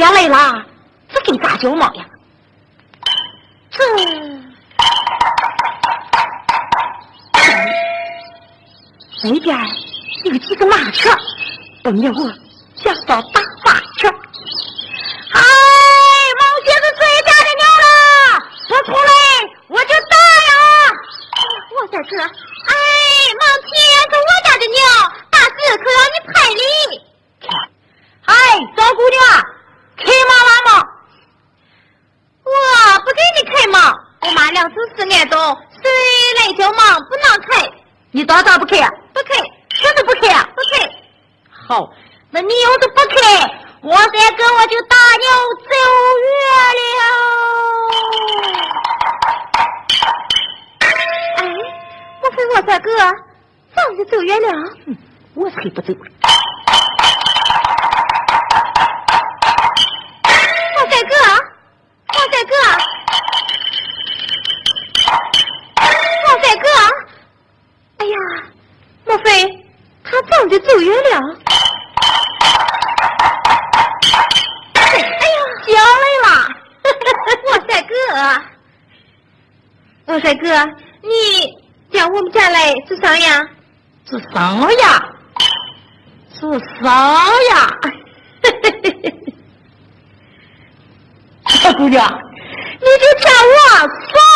也来了，这给大脚猫呀？这那边有几个马车，奔着我想到大马车。哎，毛鞋子最大的鸟了，说出来我就打呀！我在这，哎，毛铁是我家的鸟，打死可让你赔礼。哎，小姑娘，开马拉吗？我不给你开嘛，我妈2次4年多，谁来叫忙不能开。你多少不开啊？不开，确实不开啊？不开。好，那你要是不开，我再跟我就大牛走远了。哎，莫非我大哥早就走远了？我才不走。我大哥，我大哥，我大哥，哎呀，莫非他早就走远了？哎呀，小来了，我大哥，我大哥，你叫我们家来做啥呀？做啥呀？做啥呀？小姑娘，你就叫我啥